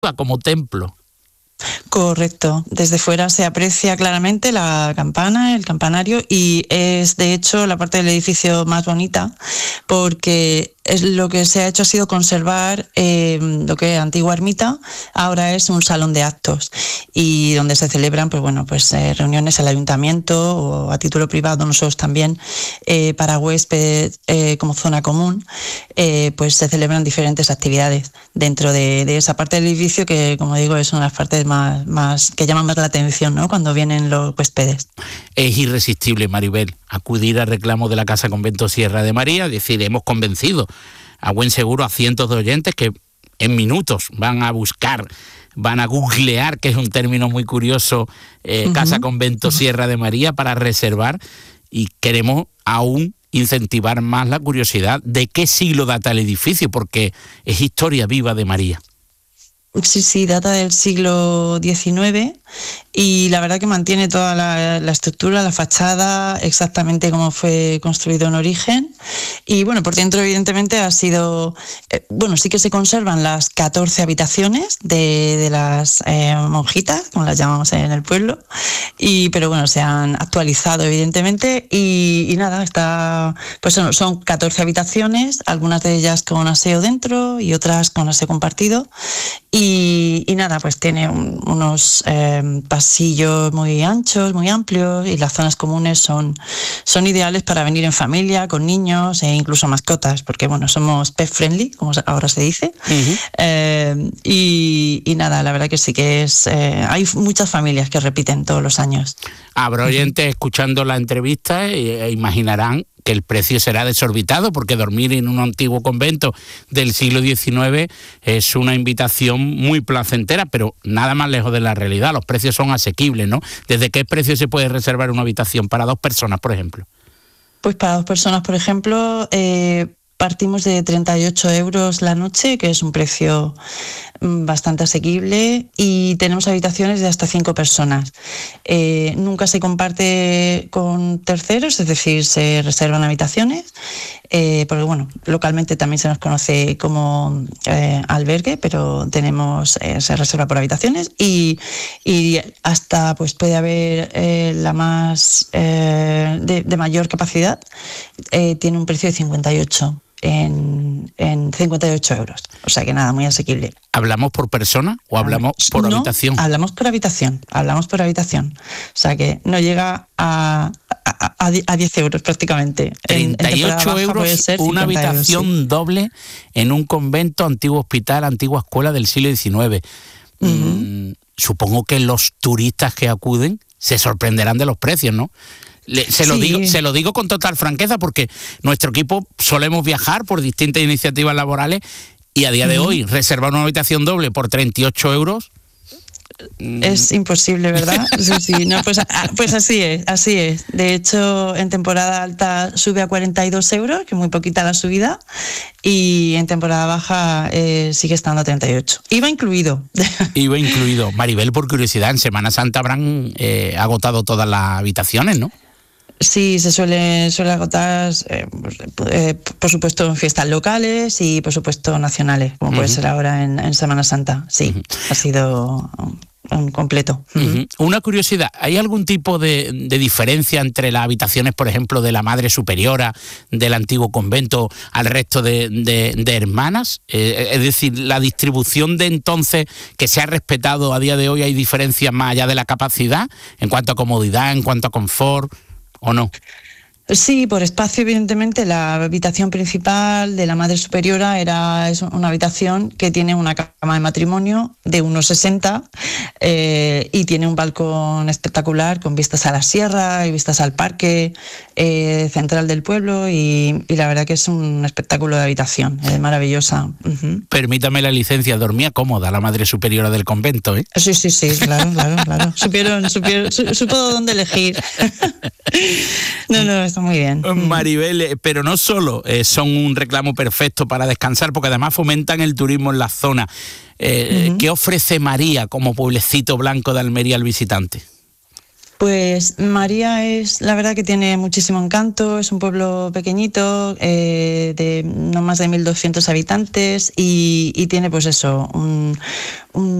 como templo. Correcto. Desde fuera se aprecia claramente la campana, el campanario, y es de hecho la parte del edificio más bonita, porque lo que se ha hecho ha sido conservar lo que es antigua ermita, ahora es un salón de actos y donde se celebran reuniones al ayuntamiento o a título privado. Nosotros también para huésped como zona común pues se celebran diferentes actividades dentro de esa parte del edificio, que como digo es una de las partes más que llaman más la atención, ¿no?, cuando vienen los huéspedes. Es irresistible, Maribel, acudir al reclamo de la Casa Convento Sierra de María. Es decir, hemos convencido a buen seguro a cientos de oyentes que en minutos van a buscar, van a googlear, que es un término muy curioso, Casa Convento Sierra de María, para reservar, y queremos aún incentivar más la curiosidad de qué siglo data el edificio, porque es historia viva de María. Sí, data del siglo XIX y la verdad que mantiene toda la estructura, la fachada, exactamente como fue construido en origen. Y bueno, por dentro evidentemente ha sido, sí que se conservan las 14 habitaciones de las monjitas, como las llamamos en el pueblo, pero bueno, se han actualizado evidentemente y nada, son 14 habitaciones, algunas de ellas con aseo dentro y otras con aseo compartido. Y nada, pues tiene unos pasillos muy anchos, muy amplios, y las zonas comunes son ideales para venir en familia, con niños e incluso mascotas, porque bueno, somos pet friendly, como ahora se dice. Y nada, la verdad que sí que hay muchas familias que repiten todos los años. Habrá oyentes escuchando la entrevista e imaginarán que el precio será desorbitado, porque dormir en un antiguo convento del siglo XIX es una invitación muy placentera, pero nada más lejos de la realidad. Los precios son asequibles, ¿no? ¿Desde qué precio se puede reservar una habitación para 2 personas, por ejemplo? Pues para 2 personas, por ejemplo, partimos de 38 euros la noche, que es un precio bastante asequible, y tenemos habitaciones de hasta 5 personas. Nunca se comparte con terceros, es decir, se reservan habitaciones, porque bueno, localmente también se nos conoce como albergue, pero se reserva por habitaciones y hasta pues puede haber la más de mayor capacidad, tiene un precio de 58 en 58 euros. O sea que nada, muy asequible. ¿Hablamos por persona o hablamos por habitación? Hablamos por habitación. O sea que no llega a 10 euros prácticamente. 38 euros una habitación euros, sí. Doble en un convento, antiguo hospital, antigua escuela del siglo XIX. Supongo que los turistas que acuden se sorprenderán de los precios, ¿no? Se lo digo con total franqueza, porque nuestro equipo solemos viajar por distintas iniciativas laborales y a día de hoy reservar una habitación doble por 38 euros... Es imposible, ¿verdad? Sí, no, pues así es. De hecho, en temporada alta sube a 42 euros, que es muy poquita la subida, y en temporada baja sigue estando a 38. IVA incluido. Maribel, por curiosidad, en Semana Santa habrán agotado todas las habitaciones, ¿no? Sí, se suele agotar, por supuesto, en fiestas locales y, por supuesto, nacionales, como puede ser ahora en Semana Santa. Sí, ha sido un completo. Una curiosidad, ¿hay algún tipo de diferencia entre las habitaciones, por ejemplo, de la Madre Superiora del antiguo convento al resto de hermanas? Es decir, la distribución de entonces que se ha respetado a día de hoy, ¿hay diferencias más allá de la capacidad en cuanto a comodidad, en cuanto a confort, o no? Sí, por espacio, evidentemente, la habitación principal de la Madre Superiora es una habitación que tiene una cama de matrimonio de 1,60 y tiene un balcón espectacular con vistas a la sierra y vistas al parque central del pueblo, y la verdad que es un espectáculo de habitación, es maravillosa. Permítame la licencia, dormía cómoda la Madre Superiora del convento, ¿eh? Sí, claro. Supo dónde elegir. No, está muy bien. Maribel, pero no solo son un reclamo perfecto para descansar, porque además fomentan el turismo en la zona. ¿Qué ofrece María como pueblecito blanco de Almería al visitante? Pues María es, la verdad que tiene muchísimo encanto, es un pueblo pequeñito, de no más de 1.200 habitantes y tiene pues eso, un